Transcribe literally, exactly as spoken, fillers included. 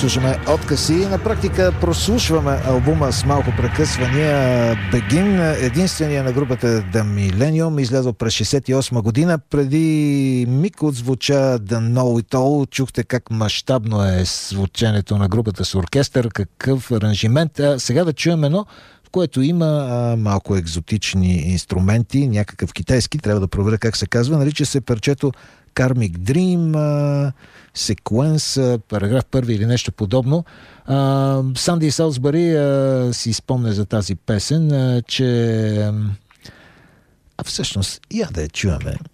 слушаме Откъси. На практика прослушваме албума с малко прекъсвания Begin, единствения на групата The Millennium, излязъл през шейсет и осма година. Преди миг отзвуча The Know It All. Чухте как мащабно е звученето на групата с оркестър, какъв аранжимент. А сега да чуем едно, в което има а, малко екзотични инструменти, някакъв китайски, трябва да проверя как се казва. Нарича се парчето Karmic Dream, секвенс, параграф първи или нещо подобно. Санди Салсбъри си спомня за тази песен, а, че а всъщност я да я чуваме.